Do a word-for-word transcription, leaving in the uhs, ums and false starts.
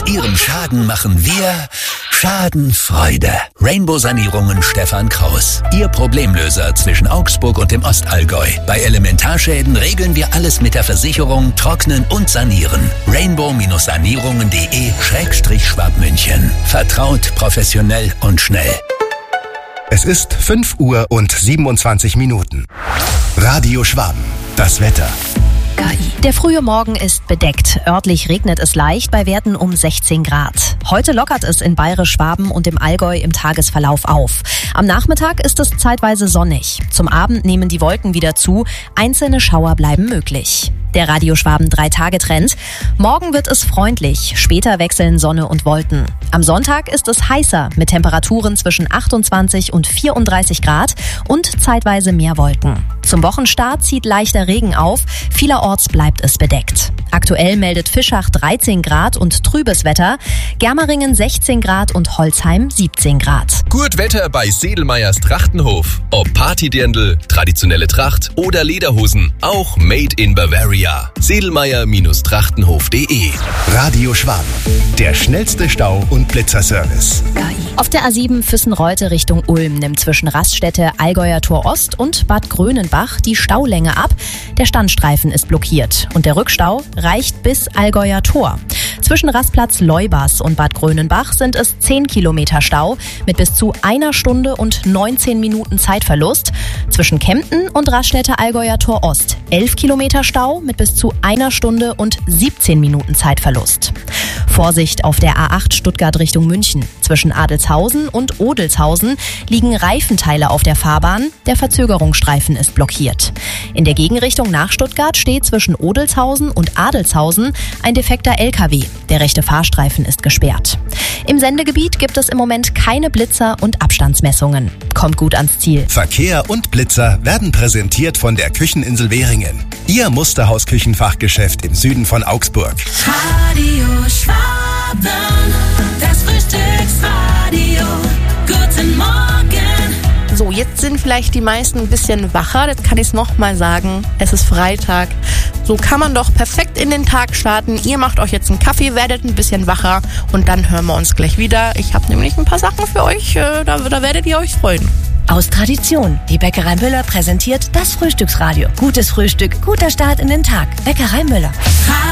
Ihrem Schaden machen wir Schadenfreude. Rainbow Sanierungen Stefan Kraus. Ihr Problemlöser zwischen Augsburg und dem Ostallgäu. Bei Elementarschäden regeln wir alles mit der Versicherung, trocknen und sanieren. rainbow-sanierungen.de Schrägstrich Schwabmünchen. Vertraut, professionell und schnell. Es ist fünf Uhr und siebenundzwanzig Minuten. Radio Schwaben. Das Wetter. Der frühe Morgen ist bedeckt. Örtlich regnet es leicht bei Werten um sechzehn Grad. Heute lockert es in Bayerisch-Schwaben und im Allgäu im Tagesverlauf auf. Am Nachmittag ist es zeitweise sonnig. Zum Abend nehmen die Wolken wieder zu. Einzelne Schauer bleiben möglich. Der Radio Schwaben drei Tage Trend. Morgen wird es freundlich. Später wechseln Sonne und Wolken. Am Sonntag ist es heißer mit Temperaturen zwischen achtundzwanzig und vierunddreißig Grad und zeitweise mehr Wolken. Zum Wochenstart zieht leichter Regen auf. Vielerorts bleibt es bedeckt. Aktuell meldet Fischach dreizehn Grad und trübes Wetter, Germeringen sechzehn Grad und Holzheim siebzehn Grad. Gut Wetter bei Sedelmeyers Trachtenhof. Ob Partydirndl, traditionelle Tracht oder Lederhosen, auch made in Bavaria. Sedelmeyer-Trachtenhof punkt de. Radio Schwaben. Der schnellste Stau- und Blitzerservice. Auf der A sieben Füssen-Reute Richtung Ulm nimmt zwischen Raststätte Allgäuer Tor Ost und Bad Grönenbach die Staulänge ab. Der Standstreifen ist blockiert und der Rückstau reicht bis Allgäuer Tor. Zwischen Rastplatz Leubers und Bad Grönenbach sind es zehn Kilometer Stau mit bis zu einer Stunde und neunzehn Minuten Zeitverlust. Zwischen Kempten und Raststätte Allgäuer Tor Ost elf Kilometer Stau mit bis zu einer Stunde und siebzehn Minuten Zeitverlust. Vorsicht auf der A acht Stuttgart Richtung München. Zwischen Adelzhausen und Odelzhausen liegen Reifenteile auf der Fahrbahn. Der Verzögerungsstreifen ist blockiert. In der Gegenrichtung nach Stuttgart steht zwischen Odelzhausen und Adelzhausen ein defekter L K W. Der rechte Fahrstreifen ist gesperrt. Im Sendegebiet gibt es im Moment keine Blitzer und Abstandsmessungen. Kommt gut ans Ziel. Verkehr und Blitzer werden präsentiert von der Kücheninsel Währingen. Ihr Musterhaus-Küchenfachgeschäft im Süden von Augsburg. Radio Schwaben, das Frühstücksradio. Guten Morgen. So, jetzt sind vielleicht die meisten ein bisschen wacher. Jetzt kann ich es nochmal sagen. Es ist Freitag. So kann man doch perfekt in den Tag starten. Ihr macht euch jetzt einen Kaffee, werdet ein bisschen wacher und dann hören wir uns gleich wieder. Ich habe nämlich ein paar Sachen für euch. Da, da werdet ihr euch freuen. Aus Tradition. Die Bäckerei Müller präsentiert das Frühstücksradio. Gutes Frühstück, guter Start in den Tag. Bäckerei Müller.